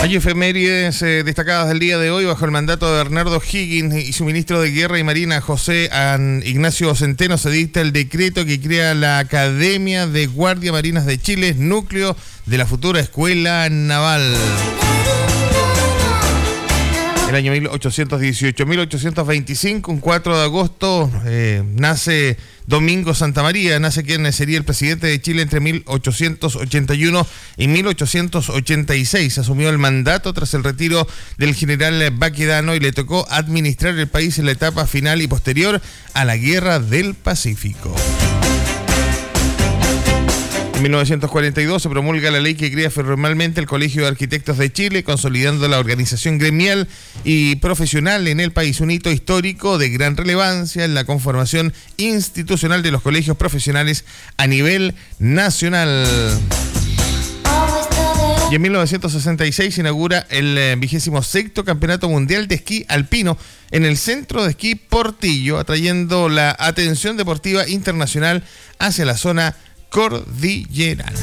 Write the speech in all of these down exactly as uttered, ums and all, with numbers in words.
Hay efemérides eh, destacadas del día de hoy. Bajo el mandato de Bernardo Higgins y su ministro de Guerra y Marina, José An Ignacio Centeno, se dicta el decreto que crea la Academia de Guardia Marinas de Chile, núcleo de la futura Escuela Naval. El año mil ochocientos dieciocho, mil ochocientos veinticinco, un cuatro de agosto, eh, nace Domingo Santa María, nace quien sería el presidente de Chile entre mil ochocientos ochenta y uno y mil ochocientos ochenta y seis. Asumió el mandato tras el retiro del general Baquedano y le tocó administrar el país en la etapa final y posterior a la Guerra del Pacífico. En mil novecientos cuarenta y dos se promulga la ley que crea formalmente el Colegio de Arquitectos de Chile, consolidando la organización gremial y profesional en el país, un hito histórico de gran relevancia en la conformación institucional de los colegios profesionales a nivel nacional. Y en mil novecientos sesenta y seis se inaugura el vigésimo sexto Campeonato Mundial de Esquí Alpino en el Centro de Esquí Portillo, atrayendo la atención deportiva internacional hacia la zona cordillerana.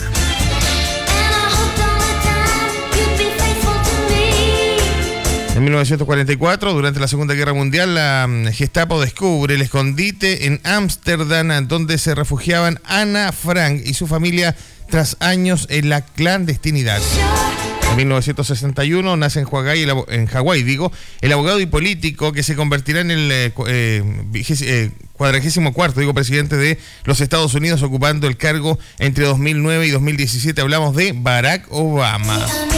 En mil novecientos cuarenta y cuatro, durante la Segunda Guerra Mundial, la Gestapo descubre el escondite en Ámsterdam, donde se refugiaban Ana Frank y su familia tras años en la clandestinidad. En mil novecientos sesenta y uno nace en Hawái, el, en Hawái, digo, el abogado y político que se convertirá en el eh, eh, cuadragésimo cuarto, digo, presidente de los Estados Unidos, ocupando el cargo entre dos mil nueve y dos mil diecisiete. Hablamos de Barack Obama.